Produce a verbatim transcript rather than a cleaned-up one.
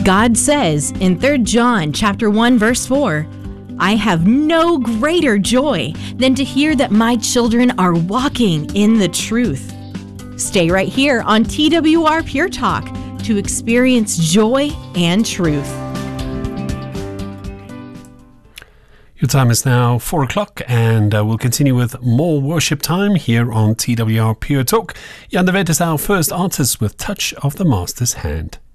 God says in Third John chapter one verse four, I have no greater joy than to hear that my children are walking in the truth. Stay right here on T W R Pure Talk to experience joy and truth. Your time is now four o'clock, and uh, we'll continue with more worship time here on T W R Pure Talk. Jan de Wet is our first artist with Touch of the Master's Hand.